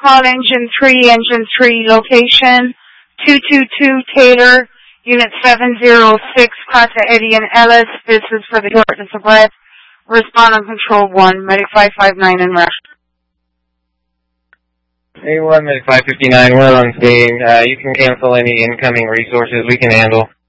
call Engine 3, location 222 Taylor, Unit 706, Casa Eddie and Ellis. This is for the shortness of breath. Respond on Control 1, Medic 559 and rush. A1, Medic 559, we're on scene. You can cancel any incoming resources we can handle.